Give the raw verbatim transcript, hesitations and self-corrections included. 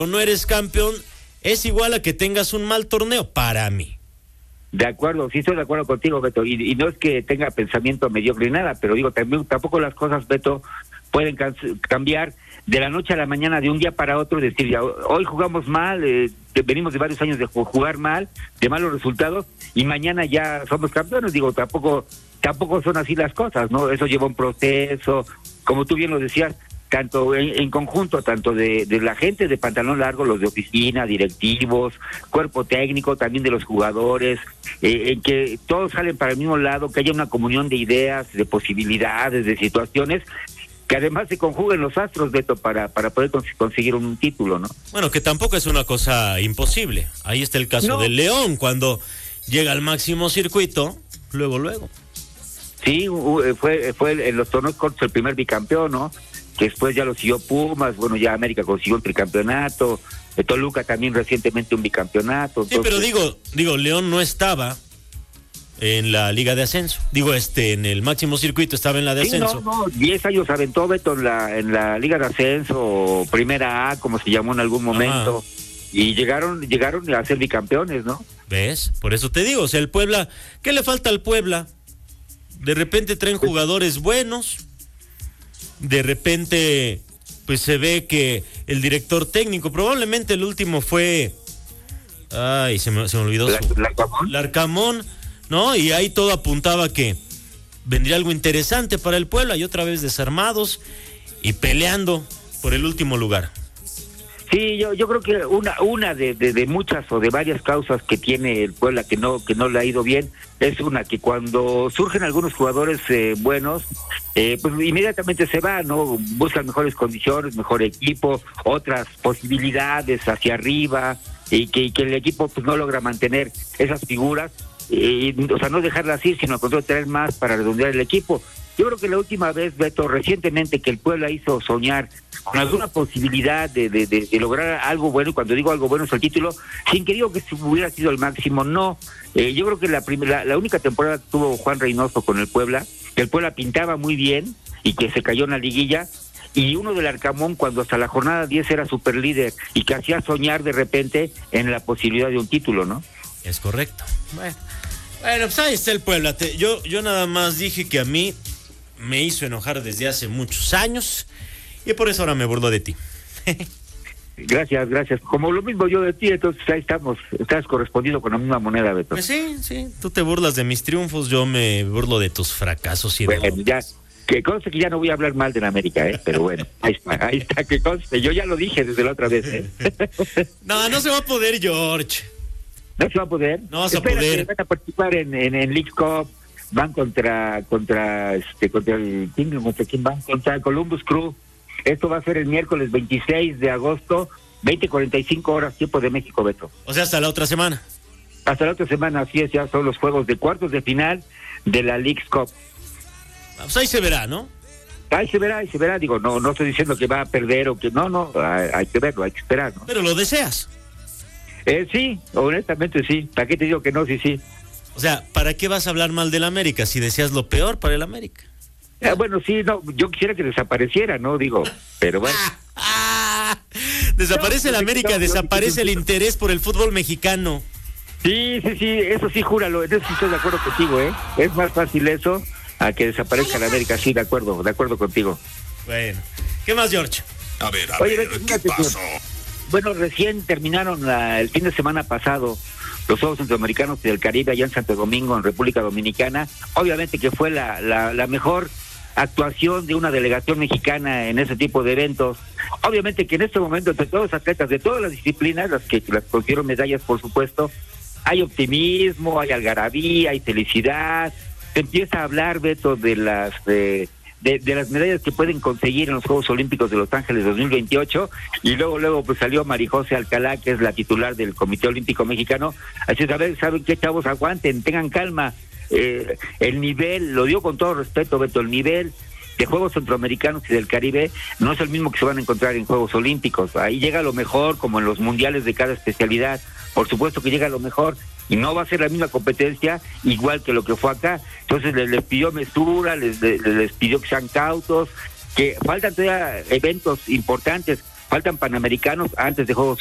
no eres campeón, es igual a que tengas un mal torneo, para mí. De acuerdo, sí estoy de acuerdo contigo, Beto, y, y no es que tenga pensamiento mediocre ni nada, pero digo, también, tampoco las cosas, Beto, pueden can- cambiar de la noche a la mañana, de un día para otro, decir, ya, hoy jugamos mal, eh, venimos de varios años de jugar mal, de malos resultados, y mañana ya somos campeones. Digo, tampoco tampoco son así las cosas, ¿no? Eso lleva un proceso, como tú bien lo decías, tanto en, en conjunto, tanto de, de la gente de pantalón largo, los de oficina, directivos, cuerpo técnico, también de los jugadores, eh, en que todos salen para el mismo lado, que haya una comunión de ideas, de posibilidades, de situaciones, que además se conjuguen los astros, Beto, para, para poder cons- conseguir un título, ¿no? Bueno, que tampoco es una cosa imposible. Ahí está el caso No. del León, cuando llega al máximo circuito, luego, luego. Sí, fue fue en los torneos cortos el primer bicampeón, ¿no? Que después ya lo siguió Pumas, bueno, ya América consiguió un tricampeonato, Toluca también recientemente un bicampeonato. Sí, pero digo, digo, León no estaba en la Liga de Ascenso. Digo, este, en el máximo circuito estaba en la de Sí, Ascenso. no, no, diez años aventó Beto en la, en la Liga de Ascenso, o Primera A, como se llamó en algún momento, Ajá. y llegaron llegaron a ser bicampeones, ¿no? ¿Ves? Por eso te digo, o sea, el Puebla, ¿qué le falta al Puebla? De repente traen jugadores buenos, de repente, pues se ve que el director técnico, probablemente el último fue, ay, se me, se me olvidó La- su... Larcamón. Larcamón, ¿no? Y ahí todo apuntaba que vendría algo interesante para el Puebla, y otra vez desarmados y peleando por el último lugar. Sí, yo yo creo que una una de, de, de muchas o de varias causas que tiene el Puebla que no que no le ha ido bien es una que cuando surgen algunos jugadores eh, buenos, eh, pues inmediatamente se van, ¿no? Buscan mejores condiciones, mejor equipo, otras posibilidades hacia arriba, y que, y que el equipo pues no logra mantener esas figuras, eh, o sea, no dejarlas ir, sino al contrario tener más para redondear el equipo. Yo creo que la última vez, Beto, recientemente que el Puebla hizo soñar con alguna posibilidad de, de, de, de lograr algo bueno, y cuando digo algo bueno es el título, sin que digo que hubiera sido el máximo, no. Eh, yo creo que la, primera, la, la única temporada que tuvo Juan Reynoso con el Puebla, que el Puebla pintaba muy bien y que se cayó en la liguilla, y uno del Arcamón cuando hasta la jornada diez era super líder y que hacía soñar de repente en la posibilidad de un título, ¿no? Es correcto. Bueno, bueno pues ahí está el Puebla. Te, yo, yo nada más dije que a mí me hizo enojar desde hace muchos años, y por eso ahora me burlo de ti. Gracias, gracias. Como lo mismo yo de ti, entonces ahí estamos, estás correspondido con la misma moneda, Beto. Pues sí, sí, tú te burlas de mis triunfos, yo me burlo de tus fracasos y Bueno, de... ya, que conste que ya no voy a hablar mal de la América, ¿eh? Pero bueno, ahí está, ahí está, que conste, yo ya lo dije desde la otra vez, ¿eh? No, no se va a poder, George. ¿No se va a poder? No vas a Espérate, poder. van a participar en, en, en League Cup, van contra, contra, este, contra el, ¿quién, contra quién van? Contra el Columbus Crew. Esto va a ser el miércoles veintiséis de agosto, veinte cuarenta y cinco horas, tiempo de México, Beto. O sea, hasta la otra semana. Hasta la otra semana, así es, ya son los juegos de cuartos de final de la League Cup. Pues ahí se verá, ¿no? Ahí se verá, ahí se verá, digo, no no estoy diciendo que va a perder o que no, no, hay, hay que verlo, hay que esperar, ¿no? Pero lo deseas. Eh, sí, honestamente sí, ¿para qué te digo que no? Sí, sí. O sea, ¿para qué vas a hablar mal del América si deseas lo peor para el América? Eh, bueno, sí, no, yo quisiera que desapareciera, ¿no? Digo, pero bueno. Ah, desaparece el No, América, no, no, desaparece no, el interés por el fútbol mexicano. Sí, sí, sí, eso sí, júralo, en eso sí estoy de acuerdo contigo, ¿eh? Es más fácil eso a que desaparezca la América, sí, de acuerdo, de acuerdo contigo. Bueno, ¿qué más, George? A ver, a Oye, ver, Beto, ¿qué fíjate que- pasó? Bueno, recién terminaron la- el fin de semana pasado los Juegos Centroamericanos y del Caribe allá en Santo Domingo, en República Dominicana. Obviamente que fue la, la, la mejor actuación de una delegación mexicana en ese tipo de eventos. Obviamente que en este momento, entre todos los atletas de todas las disciplinas, las que las consiguieron medallas, por supuesto, hay optimismo, hay algarabía, hay felicidad. Se empieza a hablar, Beto, de las... de De, de las medallas que pueden conseguir en los Juegos Olímpicos de Los Ángeles dos mil veintiocho, y luego luego pues salió Marijose Alcalá, que es la titular del Comité Olímpico Mexicano. Así es, a ver, ¿saben qué, chavos? Aguanten, tengan calma. Eh, el nivel, lo digo con todo respeto, Beto, el nivel de Juegos Centroamericanos y del Caribe no es el mismo que se van a encontrar en Juegos Olímpicos. Ahí llega lo mejor, como en los mundiales de cada especialidad. Por supuesto que llega lo mejor, y no va a ser la misma competencia igual que lo que fue acá. Entonces les, les pidió mesura, les, les, les pidió que sean cautos, que faltan todavía eventos importantes, faltan Panamericanos antes de Juegos